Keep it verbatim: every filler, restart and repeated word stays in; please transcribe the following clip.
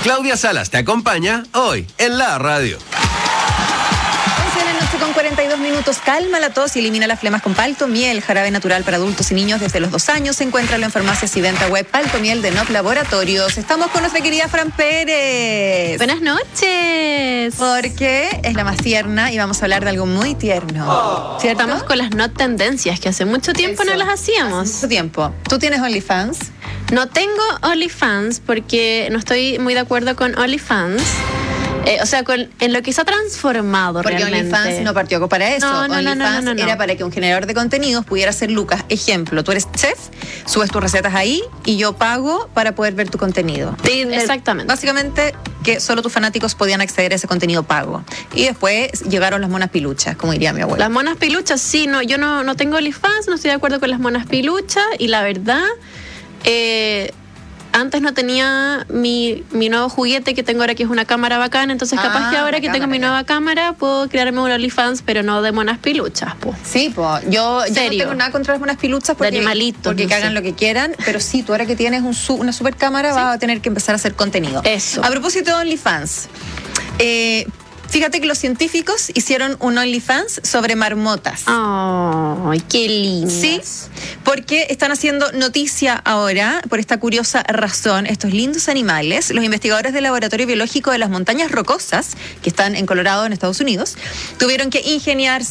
Claudia Salas te acompaña hoy en la radio. Con cuarenta y dos minutos, calma la tos y elimina las flemas con Palto Miel, jarabe natural para adultos y niños desde los dos años. Encuéntralo en farmacias y venta web Palto Miel de Nop Laboratorios. Estamos con nuestra querida Fran Pérez. Buenas noches. Porque es la más tierna y vamos a hablar de algo muy tierno. Oh. ¿Cierto? Estamos con las no tendencias que hace mucho tiempo Eso. no las hacíamos. Hace mucho tiempo. ¿Tú tienes OnlyFans? No tengo OnlyFans porque no estoy muy de acuerdo con OnlyFans. Eh, o sea, con, en lo que se ha transformado Porque realmente. OnlyFans no partió para eso. No, no, OnlyFans no, no, no, no. era para que un generador de contenidos pudiera hacer lucas. Ejemplo, tú eres chef, subes tus recetas ahí y yo pago para poder ver tu contenido. Exactamente. Básicamente que solo tus fanáticos podían acceder a ese contenido pago. Y después llegaron las monas piluchas, como diría mi abuela. Las monas piluchas, sí, no, yo no, no tengo OnlyFans, no estoy de acuerdo con las monas piluchas y la verdad... Eh, Antes no tenía mi, mi nuevo juguete que tengo ahora, que es una cámara bacana. Entonces capaz ah, que ahora que cámara, tengo mi ya. nueva cámara puedo crearme un OnlyFans, pero no de monas piluchas, po. Sí, pues yo, yo no Serio. tengo nada contra las monas piluchas porque, De animalitos, porque no que hagan sé. lo que quieran, pero sí, tú ahora que tienes un su, una super cámara Sí. vas a tener que empezar a hacer contenido. Eso. A propósito de OnlyFans, eh, fíjate que los científicos hicieron un OnlyFans sobre marmotas. Ay, qué lindo. Sí, porque están haciendo noticia ahora por esta curiosa razón. Estos lindos animales, los investigadores del Laboratorio Biológico de las Montañas Rocosas, que están en Colorado, en Estados Unidos, tuvieron que ingeniarse